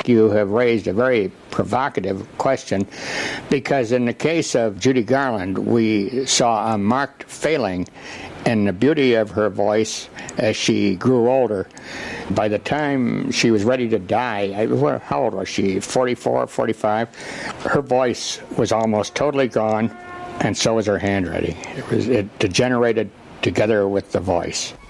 you have raised a very provocative question, because in the case of Judy Garland, we saw a marked failing in the beauty of her voice as she grew older. By the time she was ready to die, how old was she, 44, 45? Her voice was almost totally gone, and so was her handwriting. It degenerated together with the voice.